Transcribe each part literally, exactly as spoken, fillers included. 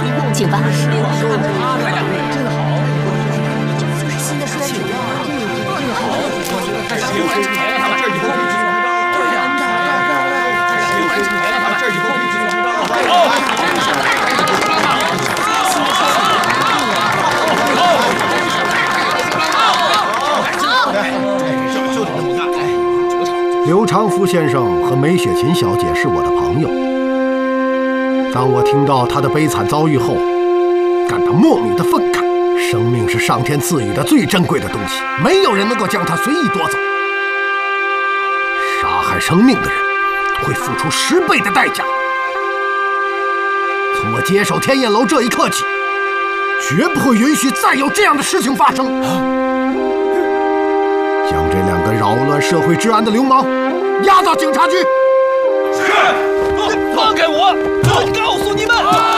请吧。 真好， 新的酸酒啊， 这个好，我觉得太行了，他们这以后可以继续当。对呀，行了，他们这以后可以继续当。就得这么干，哎， 刘长福先生和梅雪琴小姐是我的朋友。当我听到她的悲惨遭遇后，感到莫名的愤慨。生命是上天赐予的最珍贵的东西，没有人能够将它随意夺走。杀害生命的人会付出十倍的代价。从我接手天燕楼这一刻起，绝不会允许再有这样的事情发生。将这两个扰乱社会治安的流氓押到警察局。 是，放开我！我告诉你们。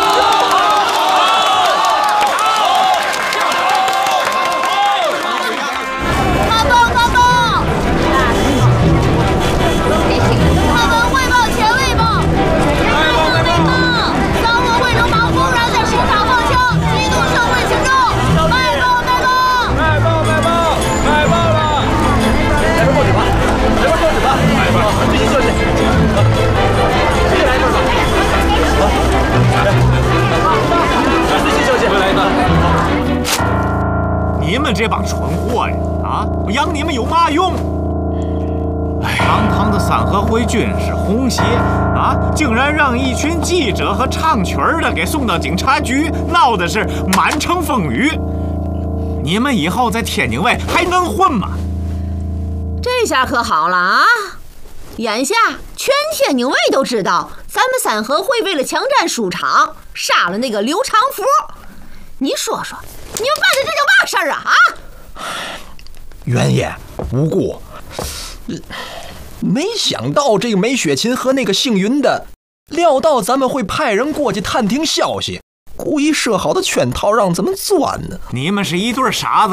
你们这帮蠢货呀！啊，我养你们有嘛用？哎，堂堂的三合会军事红鞋啊，竟然让一群记者和唱曲儿的给送到警察局，闹的是满城风雨。你们以后在天津卫还能混吗？ 这下可好了啊！眼下全天津卫都知道，咱们三合会为了强占书场，杀了那个刘长福。你说说，你们办的这叫嘛事儿啊？啊！ 原爷无辜，没想到这个梅雪琴和那个姓云的，料到咱们会派人过去探听消息，故意设好的圈套让咱们钻呢。 你们是一对傻子。